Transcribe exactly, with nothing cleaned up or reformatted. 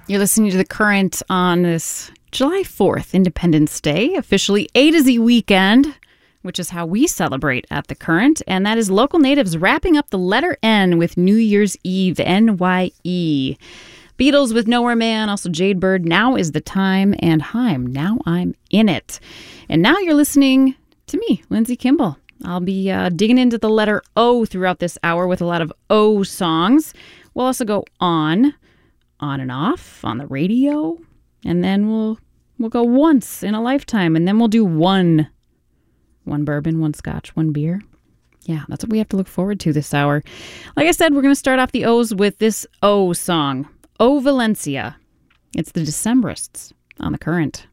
You're listening to The Current on this July fourth, Independence Day, officially A to Z weekend, which is how we celebrate at The Current, and that is local natives wrapping up the letter N with New Year's Eve, N Y E. Beatles with Nowhere Man, also Jade Bird, Now Is the Time, and Haim, Now I'm In It. And now you're listening to me, Lindsay Kimball. I'll be uh, digging into the letter O throughout this hour with a lot of O songs. We'll also go on, on and off, on the radio, and then we'll we'll go once in a lifetime, and then we'll do one, one bourbon, one scotch, one beer. Yeah, that's what we have to look forward to this hour. Like I said, we're going to start off the O's with this O song, O Valencia. It's the Decemberists on The Current.